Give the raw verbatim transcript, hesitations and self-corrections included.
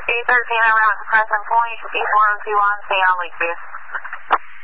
B thirteen around the present point, B four oh two on, say I'll leak you.